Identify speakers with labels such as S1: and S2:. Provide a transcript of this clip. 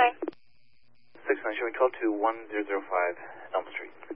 S1: 69.
S2: 69, shall we call to 1005 Elm Street?